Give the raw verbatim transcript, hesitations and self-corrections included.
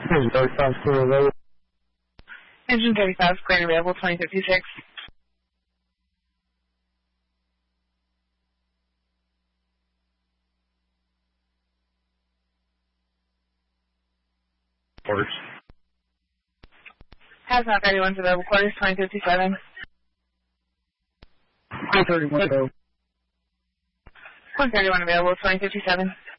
Engine thirty-five, clear available. Engine thirty-five, clear available, twenty fifty-six. Orders. Hazmat thirty-one's available, quarters, twenty fifty-seven. one thirty-one available. one thirty-one available, twenty fifty-seven.